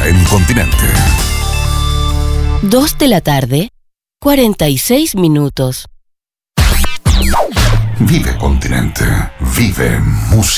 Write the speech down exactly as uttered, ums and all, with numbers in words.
hora en Continente. Dos de la tarde, cuarenta y seis minutos. Vive Continente. Vive música.